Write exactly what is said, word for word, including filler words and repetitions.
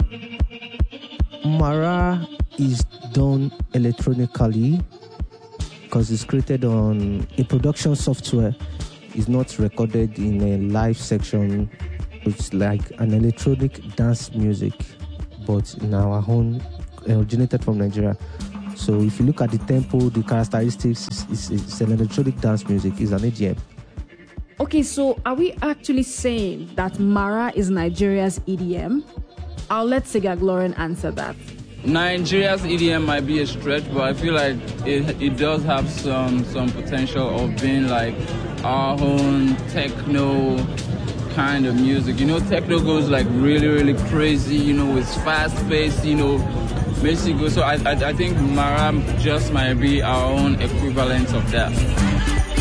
Mara is done electronically because it's created on a production software. It's not recorded in a live section. It's like an electronic dance music, but in our own, originated from Nigeria. So if you look at the tempo, the characteristics, it's, it's, it's an electronic dance music. It's an E D M. Okay, so are we actually saying that Mara is Nigeria's E D M? I'll let Sigaglorin answer that. Nigeria's E D M might be a stretch, but I feel like it, it does have some, some potential of being like our own techno kind of music. You know, techno goes like really, really crazy, you know, it's fast-paced, you know, basically. So I, I, I think Mara just might be our own equivalent of that.